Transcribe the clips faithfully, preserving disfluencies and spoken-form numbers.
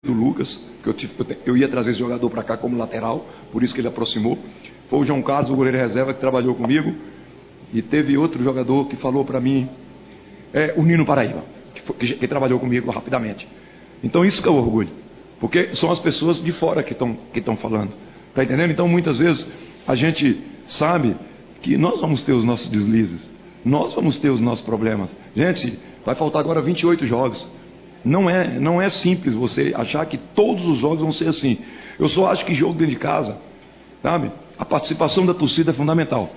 do Lucas, que eu, tive, eu ia trazer esse jogador para cá como lateral, por isso que ele aproximou. Foi o João Carlos, o goleiro reserva, que trabalhou comigo. E teve outro jogador que falou para mim, é, o Nino Paraíba, que, foi, que, que trabalhou comigo rapidamente. Então isso que é o orgulho, porque são as pessoas de fora que estão que estão falando, tá entendendo? Então muitas vezes a gente sabe que nós vamos ter os nossos deslizes, nós vamos ter os nossos problemas. Gente, vai faltar agora vinte e oito jogos. Não é, não é simples você achar que todos os jogos vão ser assim. Eu só acho que jogo dentro de casa, sabe? A participação da torcida é fundamental.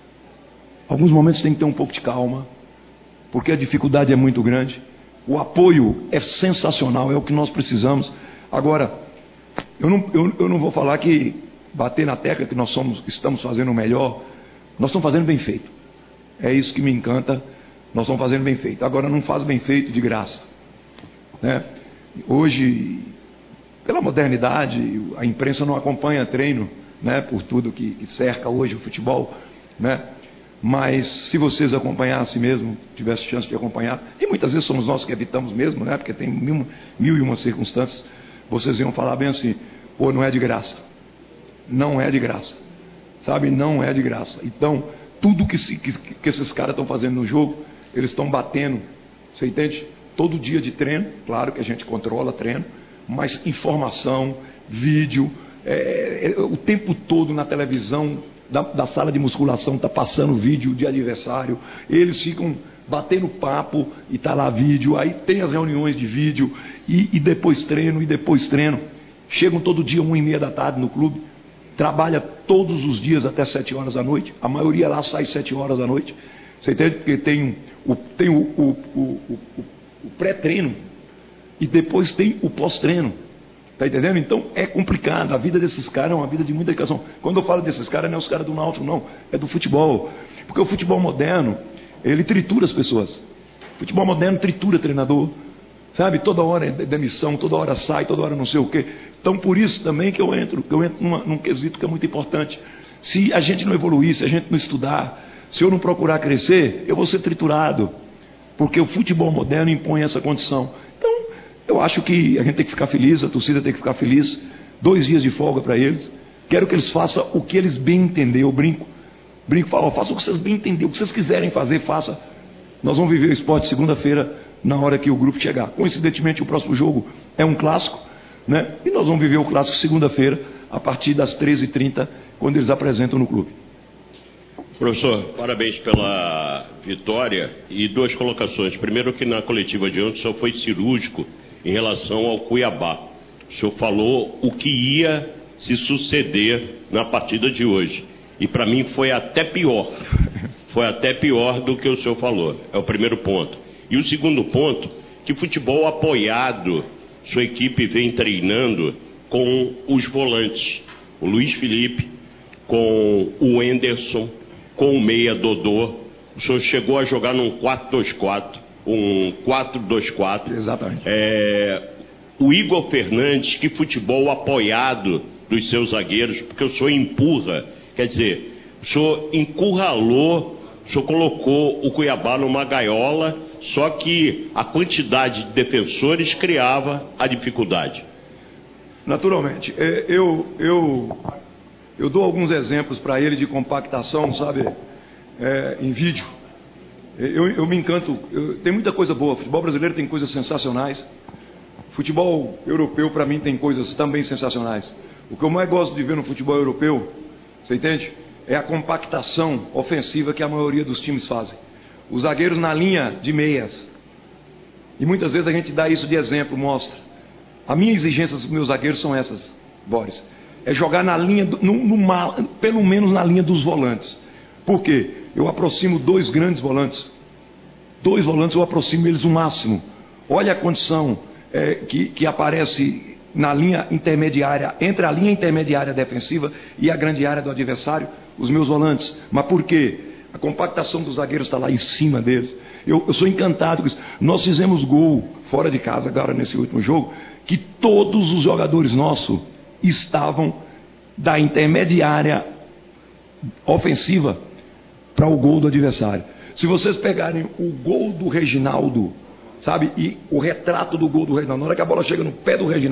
Alguns momentos tem que ter um pouco de calma, porque a dificuldade é muito grande. O apoio é sensacional, é o que nós precisamos. Agora, eu não, eu, eu não vou falar que bater na tecla que nós somos, estamos fazendo o melhor. Nós estamos fazendo bem feito. É isso que me encanta. Nós estamos fazendo bem feito. Agora, não faz bem feito de graça, né? Hoje, pela modernidade, a imprensa não acompanha treino, né? Por tudo que, que cerca hoje o futebol, né? Mas se vocês acompanhassem mesmo, tivessem chance de acompanhar, e muitas vezes somos nós que evitamos mesmo, né? Porque tem mil, mil e uma circunstâncias, vocês iam falar bem assim, pô, não é de graça. Não é de graça. Sabe? Não é de graça. Então, tudo que, se, que, que esses caras estão fazendo no jogo, eles estão batendo, você entende? Todo dia de treino, claro que a gente controla treino, mas informação, vídeo, é, é, o tempo todo na televisão, Da, da sala de musculação, está passando vídeo de adversário, eles ficam batendo papo e está lá vídeo, aí tem as reuniões de vídeo, e, e depois treino, e depois treino, chegam todo dia uma e meia da tarde no clube, trabalha todos os dias até sete horas da noite, a maioria lá sai sete horas da noite, você entende? Porque tem o, tem o, o, o, o, o pré-treino, e depois tem o pós-treino. Está entendendo? Então é complicado. A vida desses caras é uma vida de muita dedicação. Quando eu falo desses caras, não é os caras do Náutico, não. É do futebol. Porque o futebol moderno, ele tritura as pessoas. O futebol moderno tritura treinador. Sabe? Toda hora é demissão, toda hora sai, toda hora não sei o quê. Então por isso também que eu entro, que eu entro numa, num quesito que é muito importante. Se a gente não evoluir, se a gente não estudar, se eu não procurar crescer, eu vou ser triturado. Porque o futebol moderno impõe essa condição. Eu acho que a gente tem que ficar feliz, a torcida tem que ficar feliz. Dois dias de folga para eles. Quero que eles façam o que eles bem entender. Eu brinco, brinco, falo, façam o que vocês bem entender, o que vocês quiserem fazer, faça. Nós vamos viver o esporte segunda-feira, na hora que o grupo chegar. Coincidentemente, o próximo jogo é um clássico, né? E nós vamos viver o clássico segunda-feira, a partir das treze e trinta, quando eles apresentam no clube. Professor, parabéns pela vitória e duas colocações. Primeiro, que na coletiva de ontem o senhor foi cirúrgico em relação ao Cuiabá. O senhor falou o que ia se suceder na partida de hoje. E para mim foi até pior. Foi até pior do que o senhor falou. É o primeiro ponto. E o segundo ponto, que futebol apoiado sua equipe vem treinando com os volantes. O Luiz Felipe, com o Enderson, com o Meia Dodô. O senhor chegou a jogar num quatro dois quatro. Um quatro dois quatro. Exatamente. É, o Igor Fernandes, que futebol apoiado dos seus zagueiros, porque o senhor empurra, quer dizer, o senhor encurralou, o senhor colocou o Cuiabá numa gaiola, só que a quantidade de defensores criava a dificuldade. Naturalmente. É, eu, eu, eu dou alguns exemplos para ele de compactação, sabe, é, em vídeo. Eu, eu me encanto, eu, tem muita coisa boa. Futebol brasileiro tem coisas sensacionais. Futebol europeu, para mim, tem coisas também sensacionais. O que eu mais gosto de ver no futebol europeu, você entende? É a compactação ofensiva que a maioria dos times fazem. Os zagueiros na linha de meias. E muitas vezes a gente dá isso de exemplo, mostra. A minha exigência dos meus zagueiros são essas, Boris. É jogar na linha, do, no, no, pelo menos na linha dos volantes. Por quê? Eu aproximo dois grandes volantes. Dois volantes eu aproximo eles o máximo. Olha a condição é, que, que aparece na linha intermediária, entre a linha intermediária defensiva e a grande área do adversário, os meus volantes. Mas por quê? A compactação dos zagueiros está lá em cima deles. Eu, eu sou encantado com isso. Nós fizemos gol fora de casa agora nesse último jogo, que todos os jogadores nossos estavam da intermediária ofensiva para o gol do adversário. Se vocês pegarem o gol do Reginaldo, sabe, e o retrato do gol do Reginaldo, na hora que a bola chega no pé do Reginaldo,